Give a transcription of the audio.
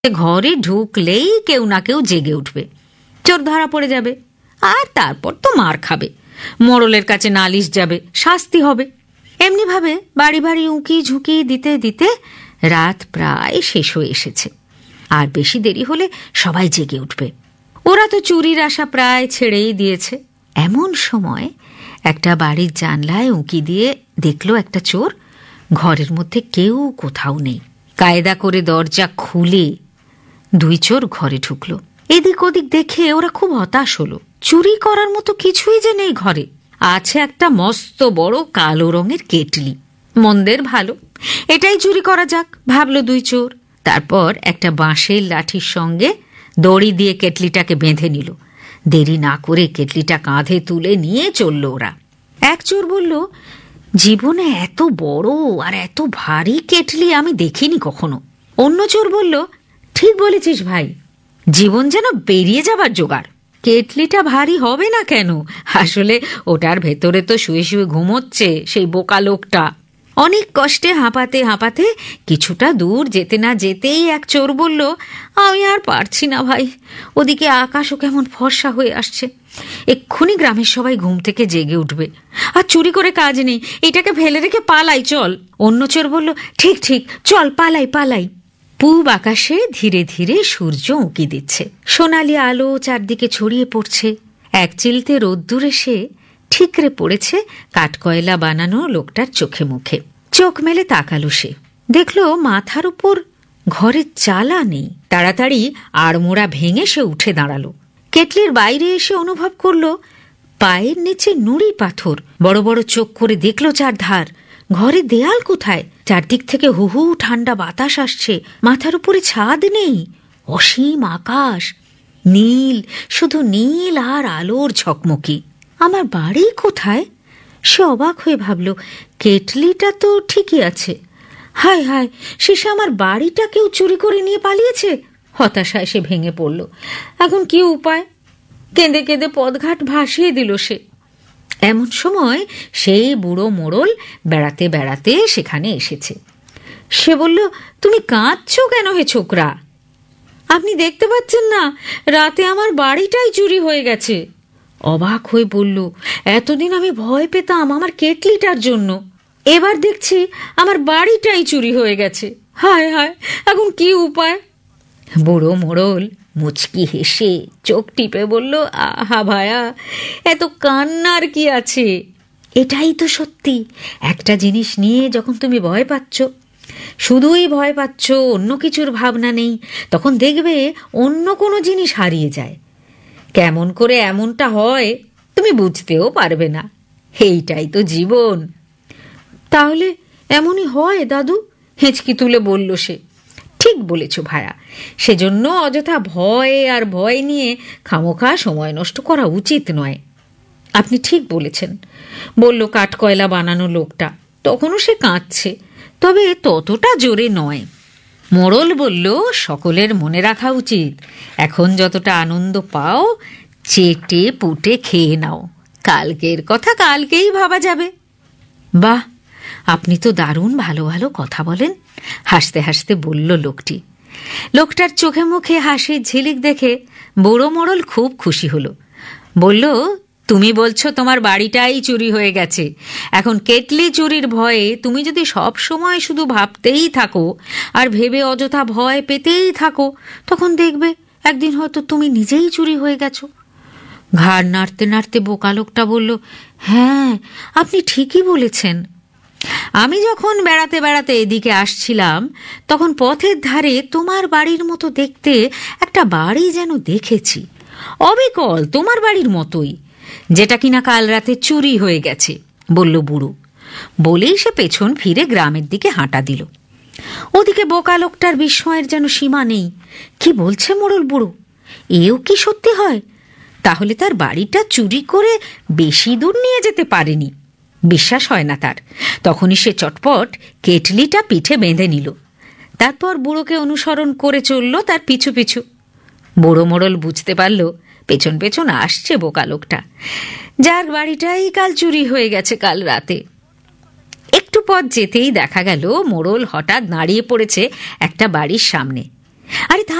ঘরে ঢুকলেই কেউ না কেউ জেগে উঠবে, চোর ধরা পড়ে যাবে, আর তারপর তো মার খাবে, মোড়লের কাছে নালিশ যাবে, শাস্তি হবে। এমনিভাবে বাড়ি বাড়ি উঁকি ঝুঁকি দিতে দিতে রাত প্রায় শেষ হয়ে এসেছে। আর বেশি দেরি হলে সবাই জেগে উঠবে। ওরা তো চুরির আশা প্রায় ছেড়েই দিয়েছে। এমন সময় একটা বাড়ির জানলায় উঁকি দিয়ে দেখলো একটা চোর, ঘরের মধ্যে কেউ কোথাও নেই। কায়দা করে দরজা খুলে দুই চোর ঘরে ঢুকলো। এদিক ওদিক দেখে ওরা খুব হতাশ হলো। চুরি করার মতো কিছুই যে নেই ঘরে। আছে একটা মস্ত বড় কালো রঙের কেটলি। মন্দের ভালো, এটাই চুরি করা যাক ভাবলো দুই চোর। তারপর একটা বাঁশের লাঠির সঙ্গে দড়ি দিয়ে কেটলিটাকে বেঁধে নিল। দেরি না করে কেটলিটা কাঁধে তুলে নিয়ে চলল ওরা। এক চোর বলল, জীবনে এত বড় আর এত ভারী কেটলি আমি দেখিনি কখনো। অন্য চোর বলল, ঠিক বলেছিস ভাই, জীবন যেন বেরিয়ে যাবার জোগাড়। কেটলিটা ভারী হবে না কেন? আসলে ওটার ভেতরে তো শুয়ে শুয়ে ঘুমোচ্ছে সেই বোকা লোকটা। অনেক কষ্টে হাঁপাতে হাঁপাতে কিছুটা দূর যেতে না যেতেই এক চোর বলল, আমি আর পারছি না ভাই, ওদিকে আকাশও কেমন ফর্সা হয়ে আসছে, এক্ষুনি গ্রামের সবাই ঘুম থেকে জেগে উঠবে, আর চুরি করে কাজ নেই, এটাকে ফেলে রেখে পালাই চল। অন্য চোর বলল, ঠিক ঠিক, চল পালাই পালাই। পূব আকাশে ধীরে ধীরে সূর্য উঁকি দিচ্ছে, সোনালি আলো চারদিকে ছড়িয়ে পড়ছে। এক চিলতে রোদ্দুর এসে ঠিকরে পড়েছে কাঠকয়লা বানানো লোকটার চোখে মুখে। চোখ মেলে তাকালো সে, দেখলো মাথার উপর ঘরের চালা নেই। তাড়াতাড়ি আড়মোড়া ভেঙে সে উঠে দাঁড়ালো। কেটলির বাইরে এসে অনুভব করলো পায়ের নিচে নুড়ি পাথর। বড় বড় চোখ করে দেখলো চারধার। ঘরের দেয়াল কোথায়? চারদিক থেকে হু হু ঠান্ডা বাতাস আসছে। মাথার উপরে ছাদ নেই, অসীম আকাশ, নীল, শুধু নীল আর আলোর ঝকমকি। আমার বাড়ি কোথায়? সে অবাক হয়ে ভাবল, কেটলিটা তো ঠিকই আছে। হায় হায়, শেষে আমার বাড়িটা কেউ চুরি করে নিয়ে পালিয়েছে। হতাশায় সে ভেঙে পড়ল। এখন কি উপায়? কেঁদে কেঁদে পথঘাট ভাসিয়ে দিল সে। এমন সময় সেই বুড়ো মোড়ল বেড়াতে বেড়াতে সেখানে এসেছে। সে বলল, তুমি কাঁদছো কেন হে ছোকরা? আপনি দেখতে পাচ্ছেন না, রাতে আমার বাড়িটাই চুরি হয়ে গেছে। অবাক হয়ে বলল, এতদিন আমি ভয় পেতাম আমার কেটলিটার জন্য, এবার দেখছি আমার বাড়িটাই চুরি হয়ে গেছে। হায় হায়, এখন কি উপায়? বুড়ো মোড়ল মুচকি হেসে চোখ টিপে বলল, আহা ভায়া, এত কান্নার কি আছে? এটাই তো সত্যি। একটা জিনিস নিয়ে যখন তুমি ভয় পাচ্ছ, শুধুই ভয় পাচ্ছ, অন্য কিছুর ভাবনা নেই, তখন দেখবে অন্য কোনো জিনিস হারিয়ে যায়। কেমন করে এমনটা হয় তুমি বুঝতেও পারবে না। এইটাই তো জীবন। তাহলে এমনই হয় দাদু? হেঁচকি তুলে বলল সে। ঠিক বলেছ ভায়া, সেজন্য অযথা ভয় আর ভয় নিয়ে খামোখা সময় নষ্ট করা উচিত নয়। আপনি ঠিক বলেছেন, বলল কাঠকয়লা বানানো লোকটা। তখনও সে কাঁদছে, তবে ততটা জোরে নয়। মোড়ল বলল, সকলের মনে রাখা উচিত, এখন যতটা আনন্দ পাও চেটে পুটে খেয়ে নাও, কালকের কথা কালকেই ভাবা যাবে। বাহ, আপনি তো দারুণ ভালো ভালো কথা বলেন, হাসতে হাসতে বলল লোকটি। লোকটার চোখে মুখে হাসির ঝিলিক দেখে বুড়ো মোড়ল খুব খুশি হলো। বলল, তুমি বলছো তোমার বাড়িটাই চুরি হয়ে গেছে, এখন কেটলি চুরির ভয়ে তুমি যদি সব সময় শুধু ভাবতেই থাকো আর ভেবে অযথা ভয় পেতেই থাকো, তখন দেখবে একদিন হয়তো তুমি নিজেই চুরি হয়ে গেছো। ঘাড় নাড়তে নাড়তে বোকা লোকটা বলল, হ্যাঁ, আপনি ঠিকই বলেছেন। আমি যখন বেড়াতে বেড়াতে এদিকে আসছিলাম, তখন পথের ধারে তোমার বাড়ির মতো দেখতে একটা বাড়ি যেন দেখেছি, অবিকল তোমার বাড়ির মতোই, যেটা কিনা কাল রাতে চুরি হয়ে গেছে, বলল বুড়ো। বলেই সে পেছন ফিরে গ্রামের দিকে হাঁটা দিল। ওদিকে বোকা লোকটার বিস্ময়ের যেন সীমা নেই। কি বলছে মোড়ল বুড়ো? এও কি সত্যি হয়? তাহলে তার বাড়িটা চুরি করে বেশি দূর নিয়ে যেতে পারেনি। বিশ্বাস হয় না তার। তখনই সে চটপট কেটলিটা পিঠে বেঁধে নিল। তারপর বুড়োকে অনুসরণ করে চলল তার পিছু পিছু। বুড়ো মোড়ল বুঝতে পারল পেছন পেছন আসছে বোকা লোকটা, যার বাড়িটাই কাল চুরি হয়ে গেছে কাল রাতে। একটু পথ যেতেই দেখা গেল মোড়ল হঠাৎ দাঁড়িয়ে পড়েছে একটা বাড়ির সামনে। আরে